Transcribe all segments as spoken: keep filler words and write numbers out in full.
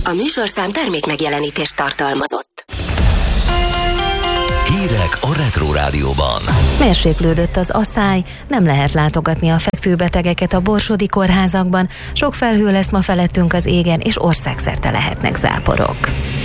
A műsorszám termék megjelenítést tartalmazott. Hírek a Retro Rádióban. Mérséklődött az asszály, nem lehet látogatni a fekvőbetegeket a borsodi kórházakban, sok felhő lesz ma felettünk az égen, és országszerte lehetnek záporok.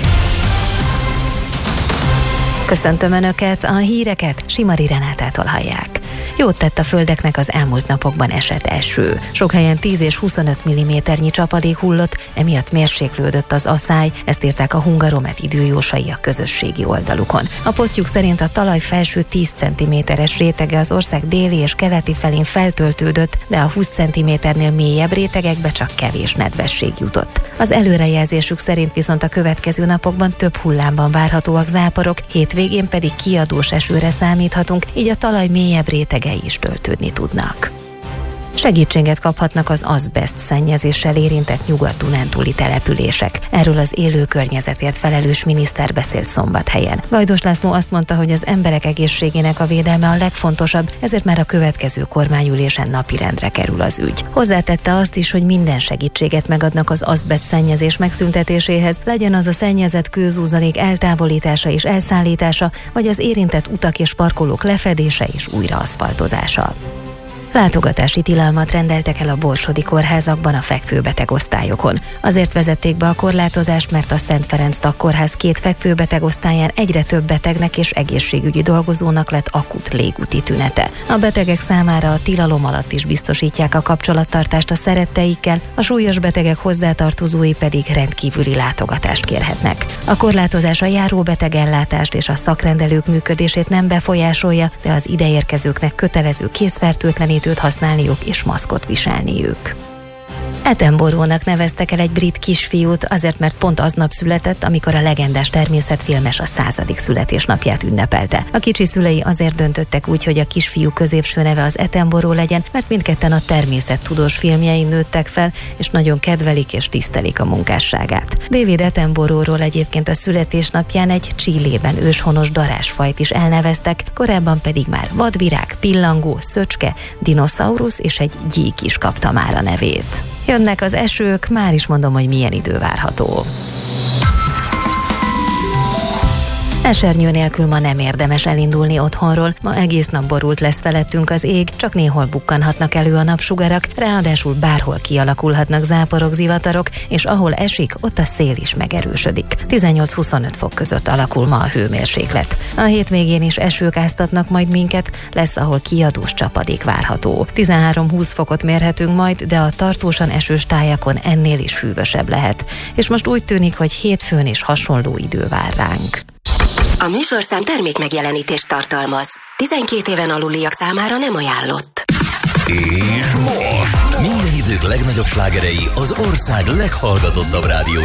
Köszöntöm Önöket, a híreket Simari Renátától hallják. Jót tett a földeknek az elmúlt napokban esett eső. Sok helyen tíz és huszonöt milliméternyi csapadék hullott, emiatt mérséklődött az asszály, ezt írták a Hungaromet időjósai a közösségi oldalukon. A posztjuk szerint a talaj felső tíz centiméteres rétege az ország déli és keleti felén feltöltődött, de a húsz centiméternél mélyebb rétegekbe csak kevés nedvesség jutott. Az előrejelzésük szerint viszont a következő napokban több hullámban várhatóak záporok, hétvégén pedig kiadós esőre számíthatunk, így a talaj mélyebb rétegei is töltődni tudnak. Segítséget kaphatnak az azbeszt szennyezéssel érintett nyugat-dunántúli települések. Erről az élő környezetért felelős miniszter beszélt Szombathelyen. Gajdos László azt mondta, hogy az emberek egészségének a védelme a legfontosabb, ezért már a következő kormányülésen napirendre kerül az ügy. Hozzátette azt is, hogy minden segítséget megadnak az azbeszt szennyezés megszüntetéséhez, legyen az a szennyezett kőzúzalék eltávolítása és elszállítása, vagy az érintett utak és parkolók lefedése és újraaszfaltozása. Látogatási tilalmat rendeltek el a borsodi kórházakban a fekvőbeteg osztályokon. Azért vezették be a korlátozást, mert a Szent Ferenc Tagkórház két fekvőbeteg osztályán egyre több betegnek és egészségügyi dolgozónak lett akut légúti tünete. A betegek számára a tilalom alatt is biztosítják a kapcsolattartást a szeretteikkel, a súlyos betegek hozzátartozói pedig rendkívüli látogatást kérhetnek. A korlátozás a járóbetegellátást és a szakrendelők működését nem befolyásolja, de az ideérkezőknek kötelező kézfertőtlenítőt használniuk és maszkot viselniük. Attenborough-nak neveztek el egy brit kisfiút, azért mert pont aznap született, amikor a legendás természetfilmes a századik születésnapját ünnepelte. A kicsi szülei azért döntöttek úgy, hogy a kisfiú középső neve az Attenborough legyen, mert mindketten a természettudós filmjein nőttek fel, és nagyon kedvelik és tisztelik a munkásságát. David Attenboroughról egyébként a születésnapján egy Chilében őshonos darázsfajt is elneveztek, korábban pedig már vadvirág, pillangó, szöcske, dinoszaurusz és egy gyík is kapta már a nevét. Jönnek az esők, már is mondom, hogy milyen idő várható. Esernyő nélkül ma nem érdemes elindulni otthonról, ma egész nap borult lesz felettünk az ég, csak néhol bukkanhatnak elő a napsugarak, ráadásul bárhol kialakulhatnak záporok, zivatarok, és ahol esik, ott a szél is megerősödik. tizennyolc-huszonöt fok között alakul ma a hőmérséklet. A hétvégén is esők áztatnak majd minket, lesz, ahol kiadós csapadék várható. tizenhárom-húsz fokot mérhetünk majd, de a tartósan esős tájakon ennél is hűvösebb lehet. És most úgy tűnik, hogy hétfőn is hasonló idő vár ránk. A műsorszám termék megjelenítést tartalmaz. tizenkét éven aluliak számára nem ajánlott. És most minden idők legnagyobb slágerei az ország leghallgatottabb rádiójában.